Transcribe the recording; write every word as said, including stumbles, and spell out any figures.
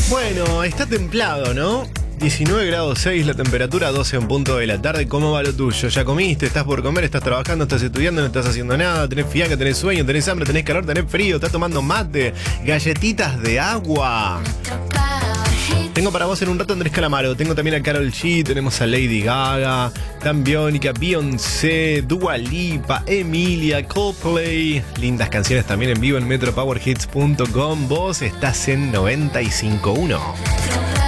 Bueno, está templado, ¿no? diecinueve grados seis la temperatura, doce en punto de la tarde. ¿Cómo va lo tuyo? ¿Ya comiste? ¿Estás por comer? ¿Estás trabajando? ¿Estás estudiando? ¿No estás haciendo nada? ¿Tenés fiaca? ¿Tenés sueño? ¿Tenés hambre? ¿Tenés calor? ¿Tenés frío? ¿Estás tomando mate? ¿Galletitas de agua? Tengo para vos en un rato a Andrés Calamaro. Tengo también a Karol G. Tenemos a Lady Gaga, Tan Biónica, Beyoncé, Dua Lipa, Emilia, Coldplay. Lindas canciones también en vivo en metro power hits punto com. Vos estás en noventa y cinco punto uno.